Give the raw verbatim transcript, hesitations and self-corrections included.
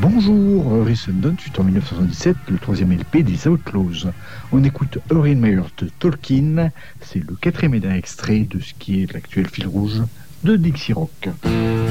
Bonjour, Harrison Dunn, suite en dix-neuf cent soixante-dix-sept, le troisième L P des Outlaws. On écoute Urine Meyer de Tolkien, c'est le quatrième et dernier extrait de ce qui est l'actuel fil rouge de Dixie Rock.